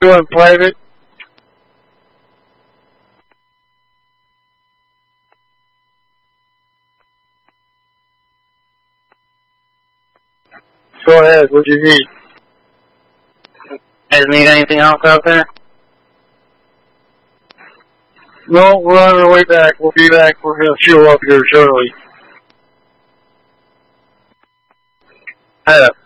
doing, Private? Go ahead, what do you need? Guys need anything else out there? No, we're on our way back. We'll be back. We're going to fuel up here shortly. Head up.